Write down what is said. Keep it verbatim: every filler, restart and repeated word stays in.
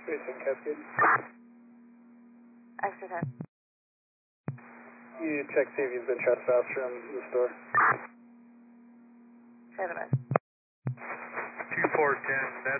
Racing Cascade. Extra ten. You check see if he's been trespassed from the store. Seven. two four ten, that's